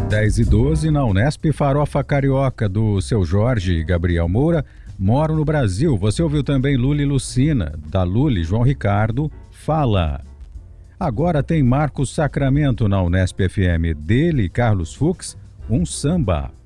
10h12 na Unesp Farofa Carioca, do Seu Jorge e Gabriel Moura. Moro no Brasil. Você ouviu também Lula e Lucina, da Lula e João Ricardo, Fala. Agora tem Marcos Sacramento na Unesp FM, dele, Carlos Fux, Um Samba.